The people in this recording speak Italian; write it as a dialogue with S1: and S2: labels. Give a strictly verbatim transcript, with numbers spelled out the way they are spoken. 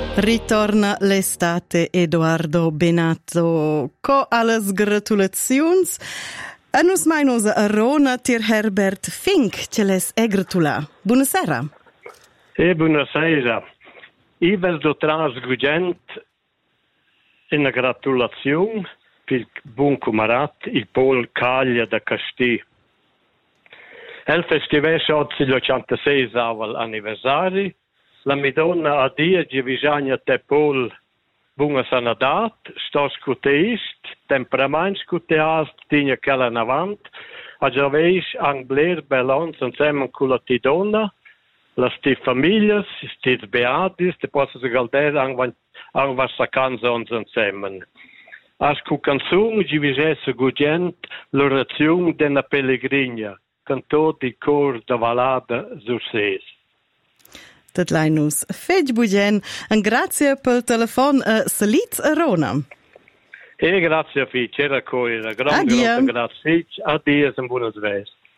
S1: Ritorna l'estate Edoardo Bennato. Co alles gratulaziuns. A nus mai nos a Rona tir Herbert Fink, ce les e gratula. Buonasera.
S2: E buonasera. I vedo trasgugent in a gratulazione per buon camarad, il Paul Caglia da Castì. El festivesce oggi l'ottantasei anniversari. La Madonna a dia di visagna te Paul bunga sanadat, sto scuteist, temperament scuteast, tinha quella in avant, a giaveis angler belons insieme con la tidonna, las ti famiglie, sti beatis, te posso galder ang ang vasa canzons insieme. As cu canzun di visesse gugent l'orazione della pellegrina, canto di cor da valada surses.
S1: Tot leinus fetg bugen, en grazie pel telefon a Salitz a Rona.
S2: E grazie a fi, c'era coi, grande grazie, addio e buonas vesti.